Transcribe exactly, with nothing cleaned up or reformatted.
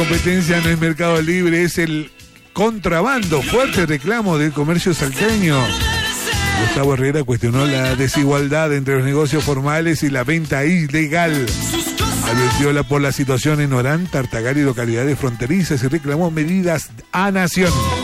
Competencia no es Mercado Libre, es el contrabando. Fuerte reclamo del comercio salteño. Gustavo Herrera cuestionó la desigualdad entre los negocios formales y la venta ilegal. Advirtió la, por la situación en Orán, Tartagal y localidades fronterizas y reclamó medidas a nación.